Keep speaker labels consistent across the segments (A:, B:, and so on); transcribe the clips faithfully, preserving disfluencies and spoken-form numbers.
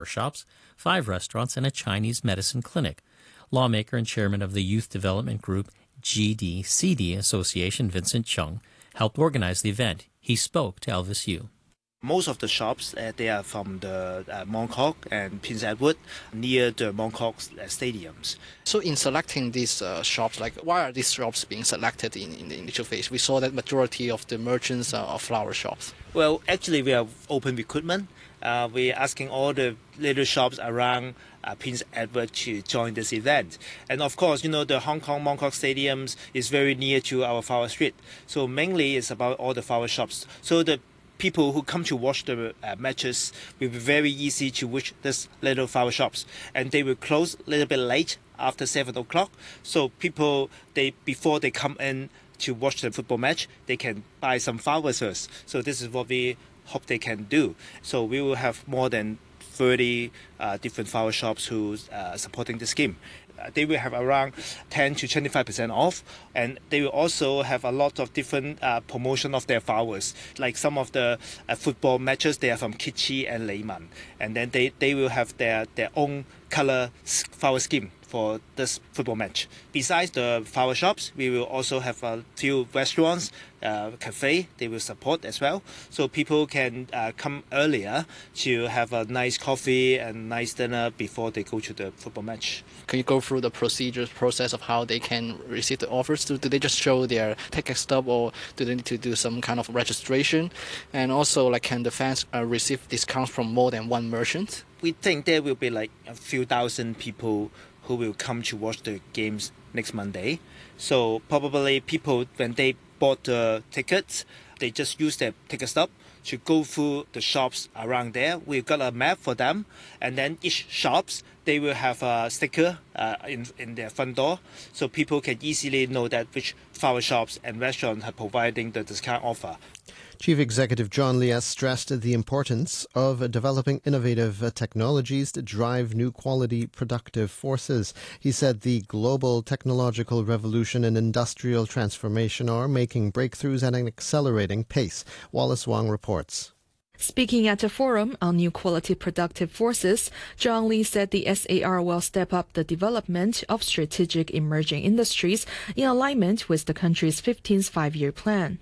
A: shops, five restaurants, and a Chinese medicine clinic. Lawmaker and chairman of the Youth Development Group G D C D Association, Vincent Chung, helped organize the event. He spoke to Elvis Yu.
B: Most of the shops, uh, they are from the uh, Mong Kok and Prince Edward, near the Mong Kok uh, stadiums.
C: So in selecting these uh, shops, like why are these shops being selected in, in the initial phase? We saw that majority of the merchants are flower shops.
B: Well, actually, we have open recruitment. Uh, we're asking all the little shops around uh, Prince Edward to join this event. And of course, you know, the Hong Kong Mong Kok Stadiums is very near to our flower street. So mainly it's about all the flower shops. So the people who come to watch the uh, matches will be very easy to reach this little flower shops, and they will close a little bit late after seven o'clock. So people, they before they come in to watch the football match, they can buy some flowers first. So this is what we hope they can do. So we will have more than thirty uh, different flower shops who are uh, supporting the scheme. They will have around ten to twenty-five percent off, and they will also have a lot of different uh, promotion of their flowers. Like some of the uh, football matches, they are from Kitchi and Lehman, and then they, they will have their, their own color flower scheme for this football match. Besides the flower shops, we will also have a few restaurants, uh, cafe, they will support as well. So people can uh, come earlier to have a nice coffee and nice dinner before they go to the football match.
C: Can you go through the procedures, process of how they can receive the offers? Do, do they just show their ticket stub, or do they need to do some kind of registration? And also, like, can the fans uh, receive discounts from more than one merchant?
B: We think there will be like a few thousand people who will come to watch the games next Monday. So probably people, when they bought the tickets, they just use their ticket stub to go through the shops around there. We've got a map for them, and then each shops, they will have a sticker uh, in, in their front door, so people can easily know that which flower shops and restaurants are providing the discount offer.
D: Chief Executive John Lias stressed the importance of developing innovative technologies to drive new quality productive forces. He said the global technological revolution and industrial transformation are making breakthroughs at an accelerating pace. Wallace Wong reports.
E: Speaking at a forum on new quality productive forces, Zhang Li said the S A R will step up the development of strategic emerging industries in alignment with the country's fifteenth five-year plan.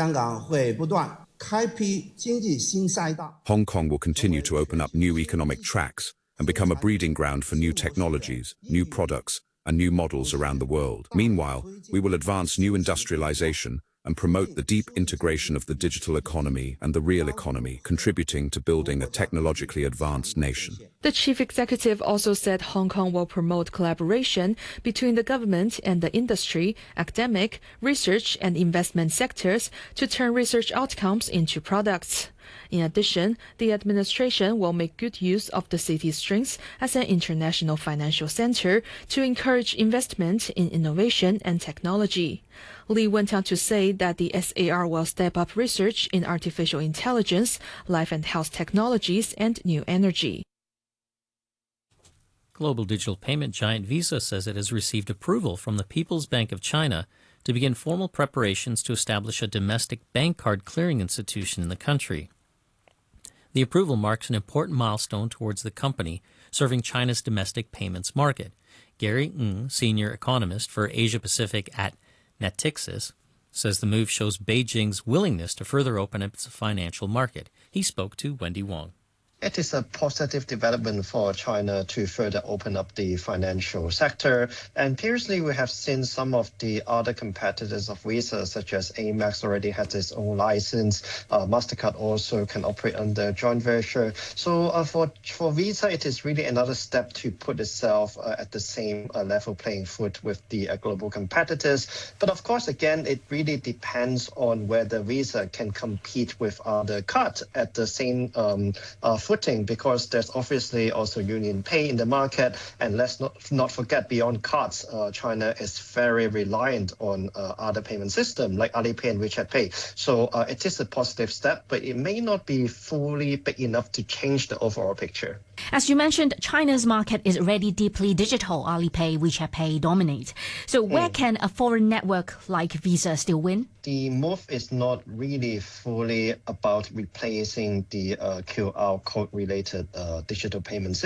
F: Hong Kong will continue to open up new economic tracks and become a breeding ground for new technologies, new products, and new models around the world. Meanwhile, we will advance new industrialization and promote the deep integration of the digital economy and the real economy, contributing to building a technologically advanced nation.
E: The chief executive also said Hong Kong will promote collaboration between the government and the industry, academic, research, and investment sectors to turn research outcomes into products. In addition, the administration will make good use of the city's strengths as an international financial center to encourage investment in innovation and technology. Li went on to say that the S A R will step up research in artificial intelligence, life and health technologies, and new energy.
A: Global digital payment giant Visa says it has received approval from the People's Bank of China to begin formal preparations to establish a domestic bank card clearing institution in the country. The approval marks an important milestone towards the company serving China's domestic payments market. Gary Ng, senior economist for Asia-Pacific at Natixis, says the move shows Beijing's willingness to further open up its financial market. He spoke to Wendy Wong.
G: It is a positive development for China to further open up the financial sector. And previously, we have seen some of the other competitors of Visa, such as Amex, already has its own license. Uh, MasterCard also can operate under joint venture. So uh, for, for Visa, it is really another step to put itself uh, at the same uh, level playing field with the uh, global competitors. But of course, again, it really depends on whether Visa can compete with other cards at the same um, uh, footing, because there's obviously also Union Pay in the market, and let's not not forget, beyond cards, uh, China is very reliant on uh, other payment systems like Alipay and WeChat Pay. So uh, it is a positive step, but it may not be fully big enough to change the overall picture.
H: As you mentioned, China's market is already deeply digital. Alipay, WeChat Pay dominate. So where mm. can a foreign network like Visa still win?
G: The move is not really fully about replacing the uh, Q R code code-related uh, digital payment system.